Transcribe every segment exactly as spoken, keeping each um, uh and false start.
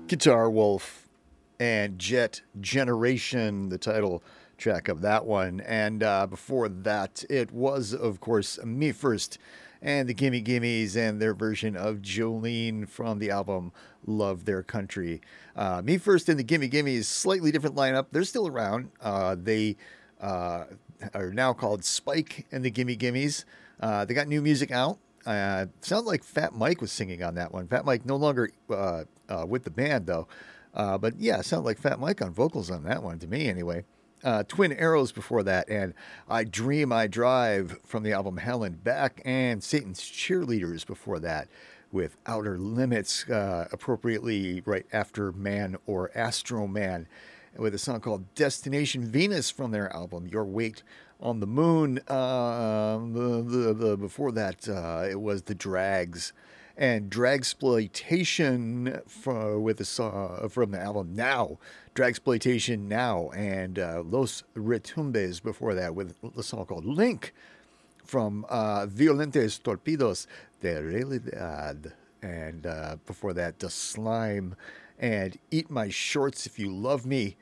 Guitar Wolf and Jet Generation, the title track of that one. And uh, before that, it was, of course, Me First and the Gimme Gimmes and their version of Jolene from the album Love Their Country. Uh, Me First and the Gimme Gimmes, slightly different lineup. They're still around. Uh, they uh, are now called Spike and the Gimme Gimmes. Uh, they got new music out. Uh, sounded like Fat Mike was singing on that one. Fat Mike no longer uh, uh, with the band though, uh, but yeah, it sounded like Fat Mike on vocals on that one to me anyway. Uh, Twin Arrows before that, and I Dream I Drive from the album Hell and Back, and Satan's Cheerleaders before that, with Outer Limits uh, appropriately right after Man or Astro Man, with a song called Destination Venus from their album Your Weight on the Moon. Uh, the, the, the, before that, uh, it was The Drags and Dragsploitation for, with a song from the album Now. Dragsploitation Now, and uh, Los Retumbes before that with the song called Link from uh, Violentes Torpedos de Realidad. And uh, before that, The Slime and Eat My Shorts If You Love Me.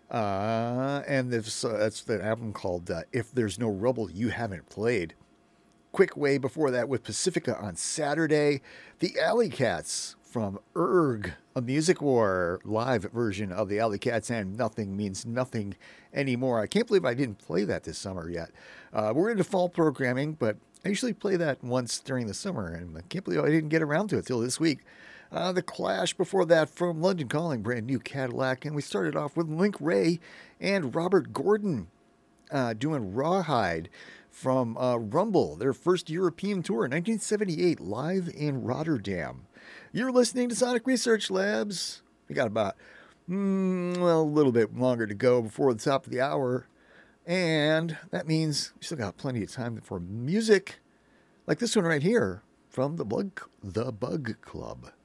Uh, and this, uh, that's the album called uh, If There's No Rubble You Haven't Played. Quick Way before that with Pacifica on Saturday. The Alley Cats from Erg, a Music War live version of the Alley Cats and Nothing Means Nothing Anymore. I can't believe I didn't play that this summer yet. Uh, we're into fall programming, but I usually play that once during the summer, and I can't believe I didn't get around to it till this week. Uh, the Clash before that from London Calling, Brand New Cadillac, and we started off with Link Ray and Robert Gordon uh, doing Rawhide from uh, Rumble, their first European tour, nineteen seventy-eight, live in Rotterdam. You're listening to Sonic Research Labs. We got about, mm, well, a little bit longer to go before the top of the hour. And that means we still got plenty of time for music, like this one right here from the Bug, the Bug Club.